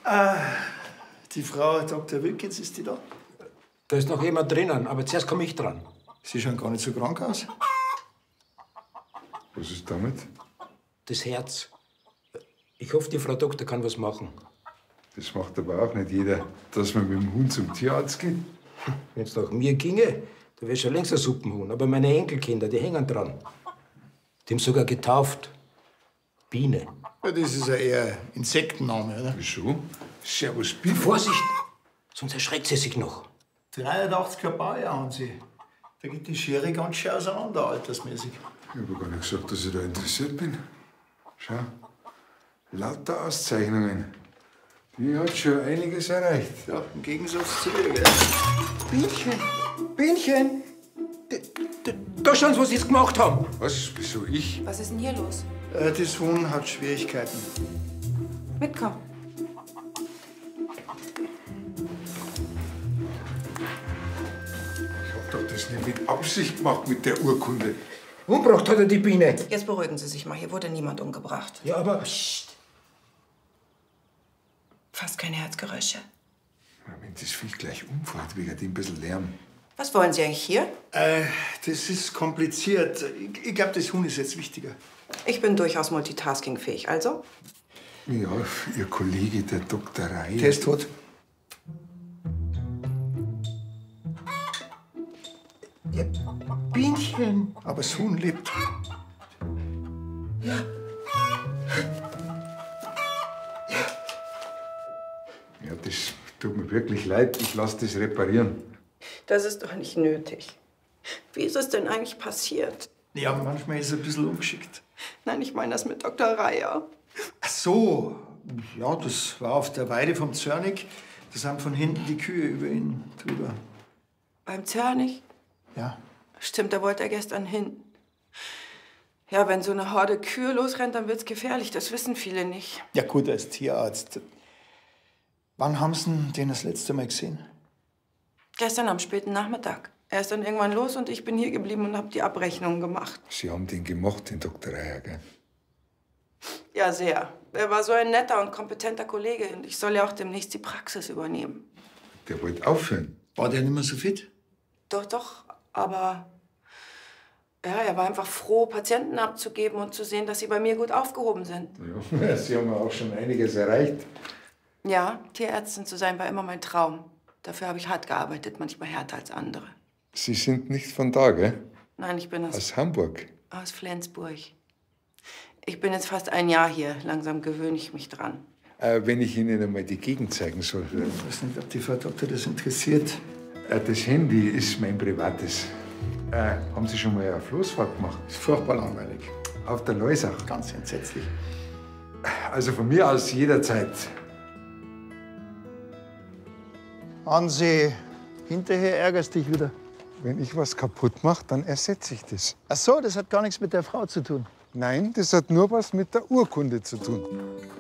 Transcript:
Die Frau Dr. Wilkins, ist die da? Da ist noch jemand drinnen, aber zuerst komme ich dran. Sie schauen gar nicht so krank aus. Was ist damit? Das Herz. Ich hoffe, die Frau Doktor kann was machen. Das macht aber auch nicht jeder, dass man mit dem Hund zum Tierarzt geht. Wenn es nach mir ginge, da wäre schon längst ein Suppenhuhn. Aber meine Enkelkinder, die hängen dran. Die haben sogar getauft. Biene. Ja, das ist ja eher Insektenname, oder? Wieso? Servus, Biene. Vorsicht, sonst erschreckt sie sich noch. 83er Baujahr haben Sie. Da geht die Schere ganz schön auseinander, altersmäßig. Ich habe gar nicht gesagt, dass ich da interessiert bin. Schau, lauter Auszeichnungen. Die hat schon einiges erreicht. Ja, im Gegensatz zu dir, gell? Bienchen, Bienchen. Da schauen Sie, was Sie jetzt gemacht haben. Was? Wieso ich? Was ist denn hier los? Das Huhn hat Schwierigkeiten. Mitkommen. Ich hab doch das nicht mit Absicht gemacht mit der Urkunde. Umgebracht hat er die Biene. Jetzt beruhigen Sie sich mal. Hier wurde niemand umgebracht. Ja, aber... Psst. Fast keine Herzgeräusche. Ja, wenn das Viech gleich umfällt, wegen dem bisschen Lärm. Was wollen Sie eigentlich hier? Das ist kompliziert. Ich glaube, das Huhn ist jetzt wichtiger. Ich bin durchaus multitaskingfähig, also? Ja, Ihr Kollege, der Dr. Reier. Der ist tot. Ja, Bienchen. Aber das Huhn lebt. Ja, das tut mir wirklich leid. Ich lasse das reparieren. Das ist doch nicht nötig. Wie ist es denn eigentlich passiert? Ja, manchmal ist es ein bisschen ungeschickt. Nein, ich meine das mit Dr. Reier. Ach so. Ja, das war auf der Weide vom Zörnig. Da sind von hinten die Kühe über ihn drüber. Beim Zörnig? Ja. Stimmt, da wollte er gestern hin. Ja, wenn so eine Horde Kühe losrennt, dann wird's gefährlich. Das wissen viele nicht. Ja gut, als Tierarzt. Wann haben Sie den das letzte Mal gesehen? Gestern am späten Nachmittag. Er ist dann irgendwann los und ich bin hier geblieben und habe die Abrechnung gemacht. Sie haben den gemocht, den Dr. Reier, gell? Ja, sehr. Er war so ein netter und kompetenter Kollege und ich soll ja auch demnächst die Praxis übernehmen. Der wollte aufhören. War der nicht mehr so fit? Doch, doch, aber ja, er war einfach froh, Patienten abzugeben und zu sehen, dass sie bei mir gut aufgehoben sind. Ja, Sie haben auch schon einiges erreicht. Ja, Tierärztin zu sein war immer mein Traum. Dafür habe ich hart gearbeitet, manchmal härter als andere. Sie sind nicht von da, gell? Nein, ich bin Aus Hamburg. aus Flensburg. Ich bin jetzt fast ein Jahr hier. Langsam gewöhne ich mich dran. Wenn ich Ihnen einmal die Gegend zeigen soll. Ich weiß nicht, ob die Frau Doktor das interessiert. Das Handy ist mein privates. Haben Sie schon mal eine Floßfahrt gemacht? Ist furchtbar langweilig. Auf der Leusach. Ganz entsetzlich. Also von mir aus jederzeit. Hansi, hinterher ärgerst dich wieder. Wenn ich was kaputt mache, dann ersetze ich das. Ach so, das hat gar nichts mit der Frau zu tun. Nein, das hat nur was mit der Urkunde zu tun.